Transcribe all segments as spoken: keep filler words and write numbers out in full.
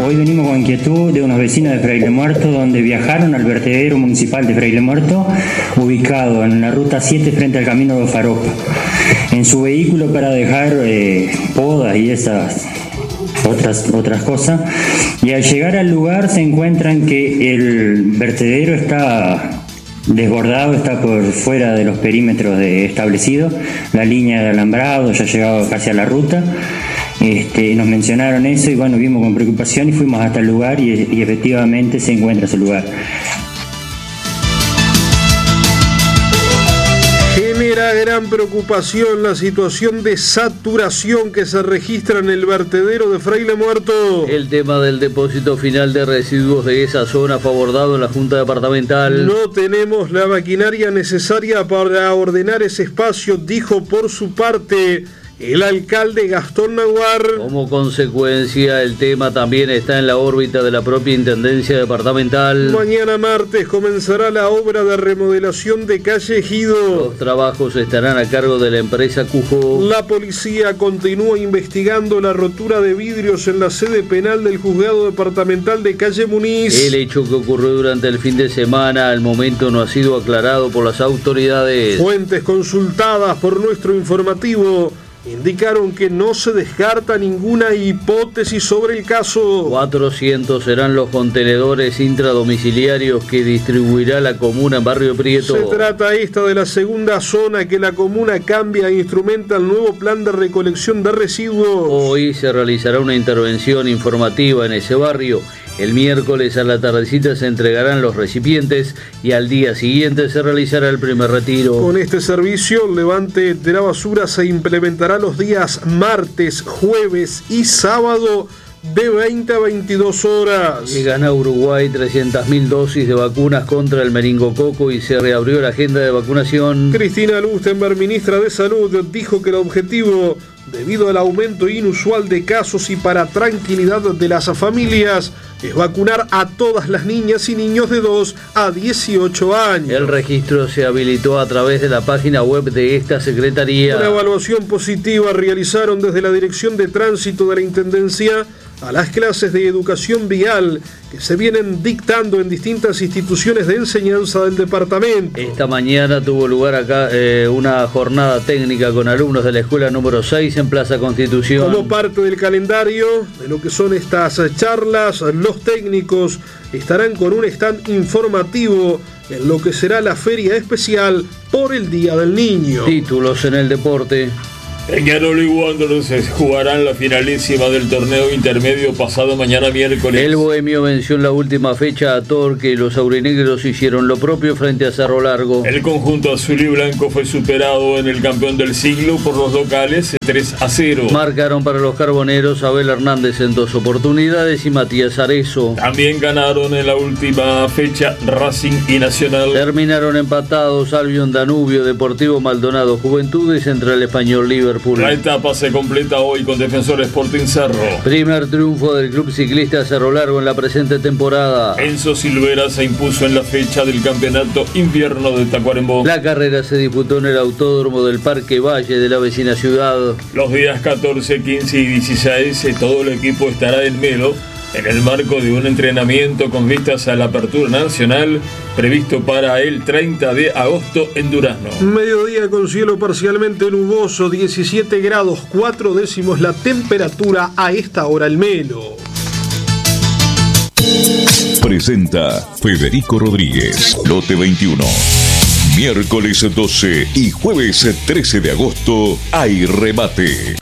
Hoy venimos con inquietud de unos vecinos de Fraile Muerto, donde viajaron al vertedero municipal de Fraile Muerto, ubicado en la ruta siete frente al camino de Faropa, en su vehículo para dejar eh, podas y esas otras, otras cosas. Y al llegar al lugar se encuentran que el vertedero está desbordado, está por fuera de los perímetros de establecidos, la línea de alambrado ya ha llegado casi a la ruta. Este, nos mencionaron eso y bueno, vimos con preocupación y fuimos hasta el lugar y, y efectivamente se encuentra ese lugar. Genera gran preocupación la situación de saturación que se registra en el vertedero de Fraile Muerto. El tema del depósito final de residuos de esa zona fue abordado en la Junta Departamental. No tenemos la maquinaria necesaria para ordenar ese espacio, dijo por su parte el alcalde Gastón Naguar. Como consecuencia, el tema también está en la órbita de la propia Intendencia Departamental. Mañana martes comenzará la obra de remodelación de calle Ejido. Los trabajos estarán a cargo de la empresa Cujo. La policía continúa investigando la rotura de vidrios en la sede penal del Juzgado Departamental de calle Muniz. El hecho que ocurrió durante el fin de semana al momento no ha sido aclarado por las autoridades. Fuentes consultadas por nuestro informativo indicaron que no se descarta ninguna hipótesis sobre el caso. cuatrocientos serán los contenedores intradomiciliarios que distribuirá la comuna en Barrio Prieto. Se trata esta de la segunda zona que la comuna cambia e instrumenta el nuevo plan de recolección de residuos. Hoy se realizará una intervención informativa en ese barrio. El miércoles a la tardecita se entregarán los recipientes y al día siguiente se realizará el primer retiro. Con este servicio, el levante de la basura se implementará los días martes, jueves y sábado de veinte a veintidós horas. Llegan a Uruguay trescientas mil dosis de vacunas contra el meningococo y se reabrió la agenda de vacunación. Cristina Lustenberg, ministra de Salud, dijo que el objetivo, debido al aumento inusual de casos y para tranquilidad de las familias, es vacunar a todas las niñas y niños de dos a dieciocho años. El registro se habilitó a través de la página web de esta secretaría. Una evaluación positiva realizaron desde la Dirección de Tránsito de la Intendencia a las clases de educación vial que se vienen dictando en distintas instituciones de enseñanza del departamento. Esta mañana tuvo lugar acá eh, una jornada técnica con alumnos de la escuela número seis en Plaza Constitución. Como parte del calendario de lo que son estas charlas, los técnicos estarán con un stand informativo en lo que será la feria especial por el Día del Niño. Títulos en el deporte. Peñarol y Wanderers jugarán la finalísima del torneo intermedio pasado mañana miércoles. El Bohemio venció en la última fecha a Torque y los aurinegros hicieron lo propio frente a Cerro Largo. El conjunto azul y blanco fue superado en el campeón del siglo por los locales tres a cero. Marcaron para los carboneros Abel Hernández en dos oportunidades y Matías Arezo. También ganaron en la última fecha Racing y Nacional. Terminaron empatados Albion Danubio, Deportivo Maldonado, Juventud y Central Español Libre. La etapa se completa hoy con Defensor Sporting Cerro. Primer triunfo del club ciclista Cerro Largo en la presente temporada. Enzo Silvera se impuso en la fecha del campeonato invierno de Tacuarembó. La carrera se disputó en el autódromo del Parque Valle de la vecina ciudad. Los días catorce, quince y dieciséis todo el equipo estará en Melo en el marco de un entrenamiento con vistas a la apertura nacional previsto para el treinta de agosto en Durazno. Mediodía con cielo parcialmente nuboso, diecisiete grados cuatro décimos la temperatura a esta hora el Melo. Presenta Federico Rodríguez, Lote veintiuno. Miércoles doce y jueves trece de agosto hay remate.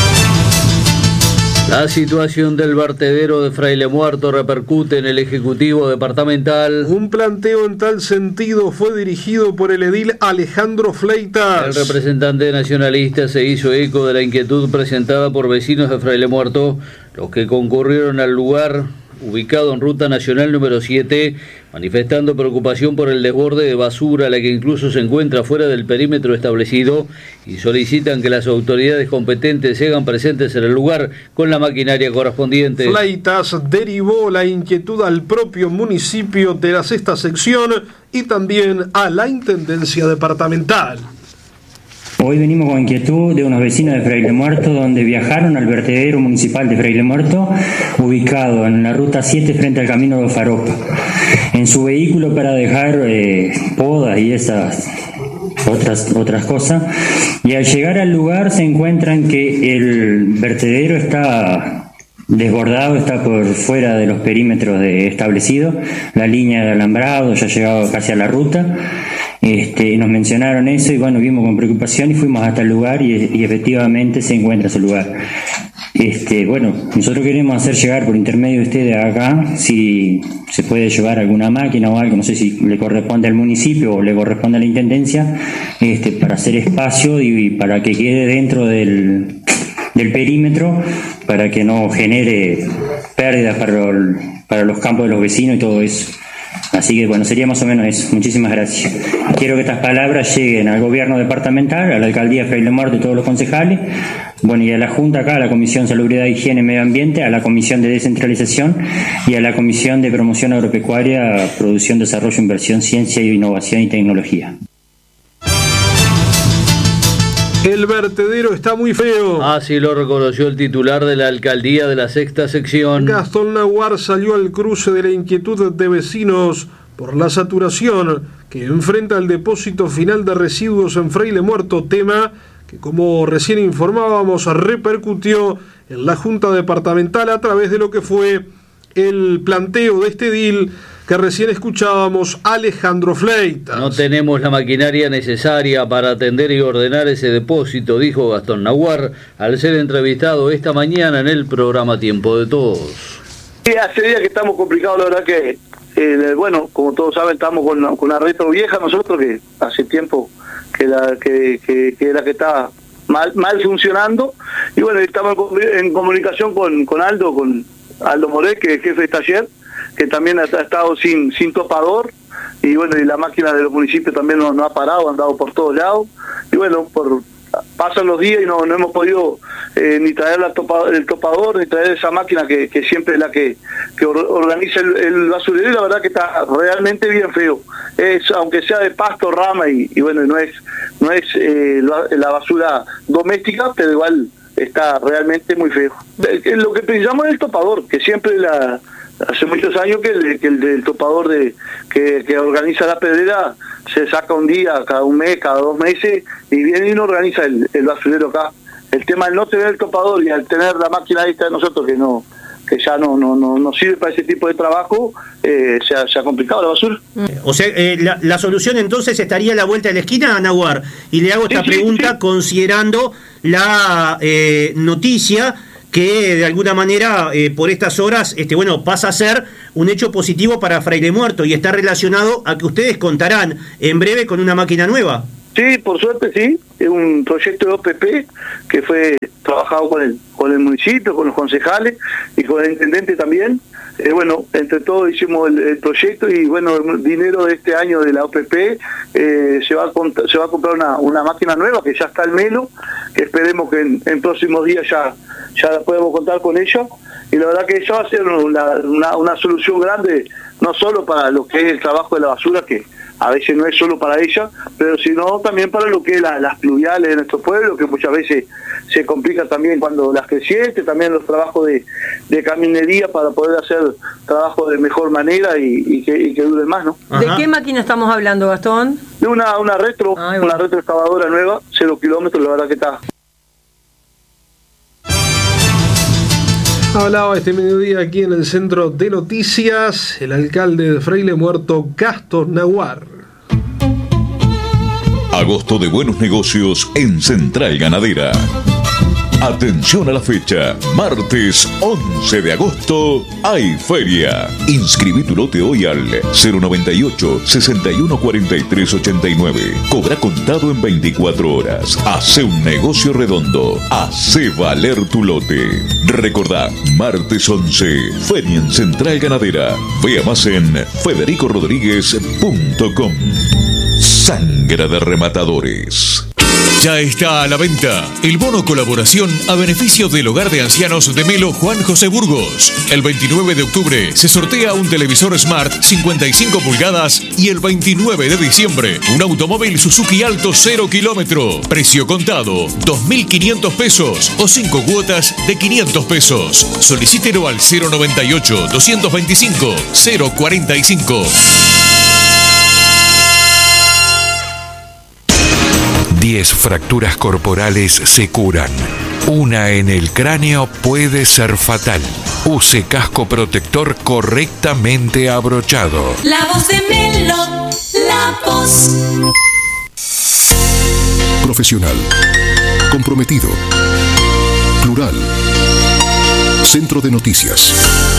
La situación del vertedero de Fraile Muerto repercute en el Ejecutivo Departamental. Un planteo en tal sentido fue dirigido por el edil Alejandro Fleitas. El representante nacionalista se hizo eco de la inquietud presentada por vecinos de Fraile Muerto, los que concurrieron al lugar ubicado en Ruta Nacional número siete, manifestando preocupación por el desborde de basura, la que incluso se encuentra fuera del perímetro establecido, y solicitan que las autoridades competentes se hagan presentes en el lugar con la maquinaria correspondiente. Fleitas derivó la inquietud al propio municipio de la sexta sección y también a la Intendencia Departamental. Hoy venimos con inquietud de unos vecinos de Fraile Muerto, donde viajaron al vertedero municipal de Fraile Muerto, ubicado en la ruta siete frente al camino de Farop. En su vehículo para dejar eh, podas y esas otras, otras cosas, y al llegar al lugar se encuentran que el vertedero está desbordado, está por fuera de los perímetros de establecidos, la línea de alambrado ya ha llegado casi a la ruta. Este, nos mencionaron eso y bueno, vimos con preocupación y fuimos hasta el lugar y, y efectivamente se encuentra ese lugar. Este, bueno, nosotros queremos hacer llegar por intermedio de ustedes acá si se puede llevar alguna máquina o algo, no sé si le corresponde al municipio o le corresponde a la intendencia, este, para hacer espacio y, y para que quede dentro del, del perímetro, para que no genere pérdidas para, el, para los campos de los vecinos y todo eso. Así que bueno, sería más o menos eso. Muchísimas gracias. Quiero que estas palabras lleguen al gobierno departamental, a la alcaldía de Fraile Muerto y todos los concejales, bueno, y a la Junta acá, a la Comisión de Salubridad, Higiene y Medio Ambiente, a la Comisión de Descentralización y a la Comisión de Promoción Agropecuaria, Producción, Desarrollo, Inversión, Ciencia, Innovación y Tecnología. El vertedero está muy feo. Así lo reconoció el titular de la alcaldía de la sexta sección. Gastón Naguar salió al cruce de la inquietud de vecinos por la saturación que enfrenta el depósito final de residuos en Fraile Muerto, tema que, como recién informábamos, repercutió en la Junta Departamental a través de lo que fue el planteo de este edil que recién escuchábamos, Alejandro Fleitas. No tenemos la maquinaria necesaria para atender y ordenar ese depósito, dijo Gastón Naguar al ser entrevistado esta mañana en el programa Tiempo de Todos. Sí, hace días que estamos complicados, la verdad que, eh, bueno, como todos saben, estamos con, con una retro vieja nosotros, que hace tiempo que la que, que, que, la que está mal, mal funcionando, y bueno, estamos en comunicación con, con Aldo, con Aldo Moré, que es jefe de taller, que también ha, ha estado sin sin topador, y bueno, y la máquina de los municipios también no, no ha parado, ha andado por todos lados, y bueno, por pasan los días y no, no hemos podido eh, ni traer la topa, el topador, ni traer esa máquina que, que siempre es la que, que or, organiza el, el basurero, y la verdad que está realmente bien feo. Es, aunque sea de pasto, rama, y, y bueno, no es no es eh, la, la basura doméstica, pero igual está realmente muy feo. Lo que pensamos es el topador, que siempre la hace muchos años que el, que el, el topador de que, que organiza la pedrera se saca un día, cada un mes, cada dos meses, y viene y no organiza el, el basurero acá. El tema es no tener el topador y al tener la máquina esta de nosotros que no que ya no no no, no sirve para ese tipo de trabajo, eh, se, ha, se ha complicado la basura. O sea, eh, la, la solución entonces estaría a la vuelta de la esquina, Naguar. Y le hago esta sí, pregunta sí, sí. considerando la eh, noticia que de alguna manera eh, por estas horas este bueno pasa a ser un hecho positivo para Fraile Muerto y está relacionado a que ustedes contarán en breve con una máquina nueva. Sí, por suerte sí, es un proyecto de O P P que fue trabajado con el con el municipio, con los concejales y con el intendente también. Eh, bueno, entre todos hicimos el, el proyecto y bueno, el dinero de este año de la O P P eh, se va a cont- se va a comprar una, una máquina nueva que ya está al Melo, que esperemos que en, en próximos días ya ya podemos contar con ella, y la verdad que ella va a ser una, una, una solución grande, no solo para lo que es el trabajo de la basura, que a veces no es solo para ella, pero sino también para lo que es la, las pluviales de nuestro pueblo, que muchas veces se complica también cuando las crecientes, también los trabajos de, de caminería para poder hacer trabajo de mejor manera y, y, que, y que duren más, ¿no? ¿De qué máquina estamos hablando, Gastón? De una, una retro, Ay, bueno. una retro excavadora nueva, cero kilómetros, la verdad que está. Hablaba este mediodía aquí en el Centro de Noticias el alcalde de Fraile Muerto, Gastón Naguar. Agosto de buenos negocios en Central Ganadera. Atención a la fecha, martes once de agosto hay feria. Inscribí tu lote hoy al cero noventa y ocho, sesenta y uno cuarenta y tres ochenta y nueve. Cobra contado en veinticuatro horas. Hace un negocio redondo. Hace valer tu lote. Recordá, martes once, feria en Central Ganadera. Vea más en federico rodríguez punto com. Sangre de rematadores. Ya está a la venta el bono colaboración a beneficio del Hogar de Ancianos de Melo Juan José Burgos. El veintinueve de octubre se sortea un televisor Smart cincuenta y cinco pulgadas y el veintinueve de diciembre un automóvil Suzuki Alto cero kilómetro. Precio contado dos mil quinientos pesos o cinco cuotas de quinientos pesos. Solicítelo al cero noventa y ocho, doscientos veinticinco, cero cuarenta y cinco. diez fracturas corporales se curan. Una en el cráneo puede ser fatal. Use casco protector correctamente abrochado. La voz de Melo, la voz. Profesional. Comprometido. Plural. Centro de Noticias.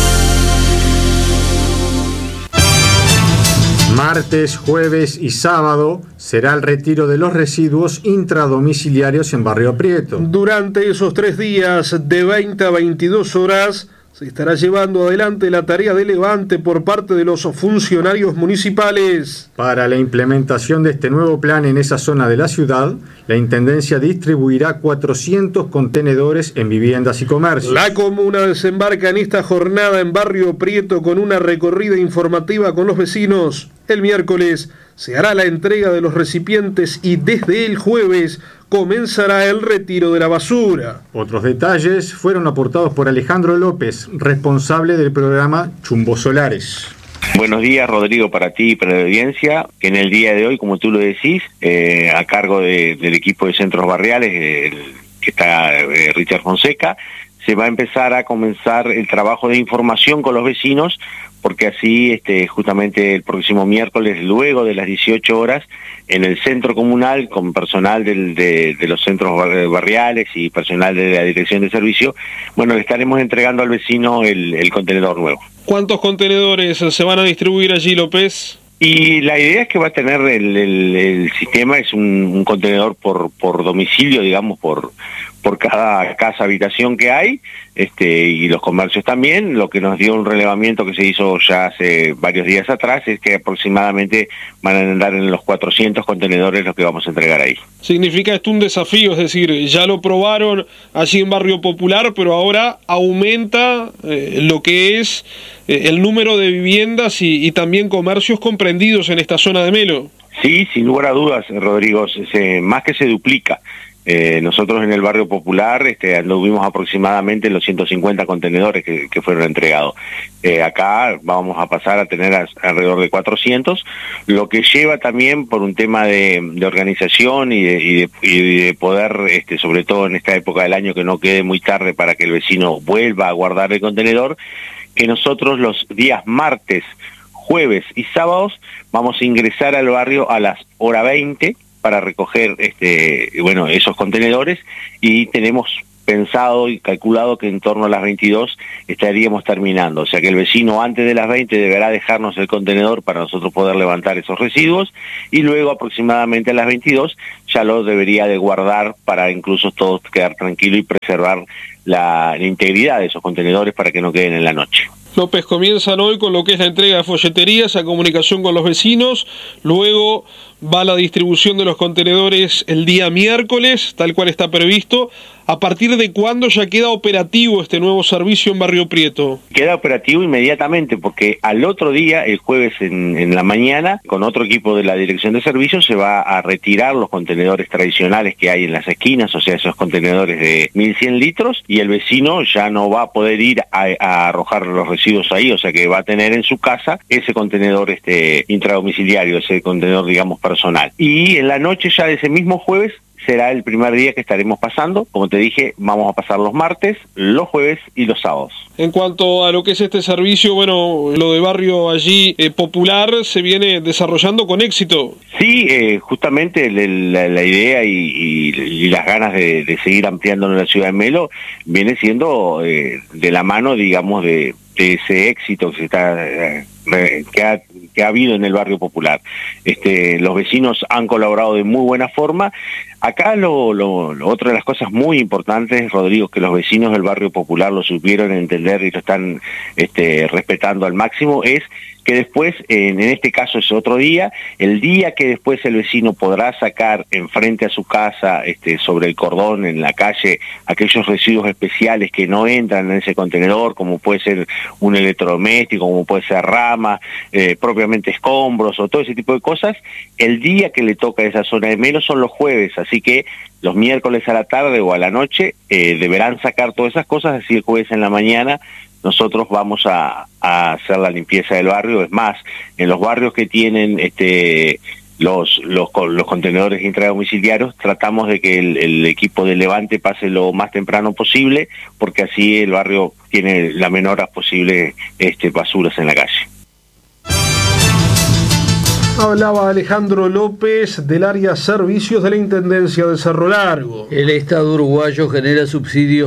Martes, jueves y sábado será el retiro de los residuos intradomiciliarios en Barrio Prieto. Durante esos tres días, de veinte a veintidós horas, se estará llevando adelante la tarea de levante por parte de los funcionarios municipales. Para la implementación de este nuevo plan en esa zona de la ciudad, la Intendencia distribuirá cuatrocientos contenedores en viviendas y comercios. La comuna desembarca en esta jornada en Barrio Prieto con una recorrida informativa con los vecinos. El miércoles se hará la entrega de los recipientes y desde el jueves comenzará el retiro de la basura. Otros detalles fueron aportados por Alejandro López, responsable del programa Chumbo Solares. Buenos días, Rodrigo, para ti y para la audiencia, que en el día de hoy, como tú lo decís, eh, a cargo de, del equipo de centros barriales, eh, el, que está eh, Richard Fonseca, se va a empezar a comenzar el trabajo de información con los vecinos, porque así este, justamente el próximo miércoles, luego de las dieciocho horas, en el centro comunal, con personal del, de, de los centros barriales y personal de la dirección de servicio, bueno, le estaremos entregando al vecino el, el contenedor nuevo. ¿Cuántos contenedores se van a distribuir allí, López? Y la idea es que va a tener el, el, el sistema, es un, un contenedor por, por domicilio, digamos, por por cada casa habitación que hay, este y los comercios también. Lo que nos dio un relevamiento que se hizo ya hace varios días atrás es que aproximadamente van a andar en los cuatrocientos contenedores los que vamos a entregar ahí. Significa esto un desafío, es decir, ya lo probaron allí en Barrio Popular, pero ahora aumenta eh, lo que es eh, el número de viviendas y, y también comercios comprendidos en esta zona de Melo. Sí, sin lugar a dudas, Rodrigo, se, más que se duplica. Eh, nosotros en el Barrio Popular este, anduvimos aproximadamente los ciento cincuenta contenedores que, que fueron entregados. Eh, acá vamos a pasar a tener a, alrededor de cuatrocientos, lo que lleva también por un tema de, de organización y de, y de, y de poder, este, sobre todo en esta época del año, que no quede muy tarde para que el vecino vuelva a guardar el contenedor, que nosotros los días martes, jueves y sábados vamos a ingresar al barrio a las hora veinte para recoger este bueno esos contenedores, y tenemos pensado y calculado que en torno a las veintidós estaríamos terminando, o sea que el vecino antes de las veinte deberá dejarnos el contenedor para nosotros poder levantar esos residuos, y luego aproximadamente a las veintidós ya lo debería de guardar para incluso todos quedar tranquilos y preservar la, la integridad de esos contenedores para que no queden en la noche. López, comienzan hoy con lo que es la entrega de folleterías, a comunicación con los vecinos, luego va la distribución de los contenedores el día miércoles, tal cual está previsto. ¿A partir de cuándo ya queda operativo este nuevo servicio en Barrio Prieto? Queda operativo inmediatamente, porque al otro día, el jueves en, en la mañana, con otro equipo de la Dirección de Servicios, se va a retirar los contenedores tradicionales que hay en las esquinas, o sea, esos contenedores de mil cien litros, y el vecino ya no va a poder ir a, a arrojar los residuos ahí, o sea que va a tener en su casa ese contenedor este intradomiciliario, ese contenedor, digamos, personal. Y en la noche ya de ese mismo jueves será el primer día que estaremos pasando. Como te dije, vamos a pasar los martes, los jueves y los sábados. En cuanto a lo que es este servicio, bueno, lo de Barrio allí eh, Popular se viene desarrollando con éxito. Sí, eh, justamente la, la idea y, y, y las ganas de, de seguir ampliando en la ciudad de Melo viene siendo eh, de la mano, digamos, de, de ese éxito que se está eh, que ha que ha habido en el barrio popular. Este, los vecinos han colaborado de muy buena forma. Acá lo, lo, lo otra de las cosas muy importantes, Rodrigo, que los vecinos del barrio popular lo supieron entender y lo están este, respetando al máximo, es que después, en, en este caso es otro día, el día que después el vecino podrá sacar enfrente a su casa, este, sobre el cordón, en la calle, aquellos residuos especiales que no entran en ese contenedor, como puede ser un electrodoméstico, como puede ser rama, eh, propiamente escombros o todo ese tipo de cosas, el día que le toca esa zona de menos son los jueves, así que los miércoles a la tarde o a la noche eh, deberán sacar todas esas cosas, así el jueves en la mañana nosotros vamos a, a hacer la limpieza del barrio. Es más, en los barrios que tienen este los los, los contenedores intradomiciliarios, tratamos de que el, el equipo de levante pase lo más temprano posible, porque así el barrio tiene la menor horas posible este, basuras en la calle. Hablaba Alejandro López del área servicios de la Intendencia de Cerro Largo. El Estado uruguayo genera subsidios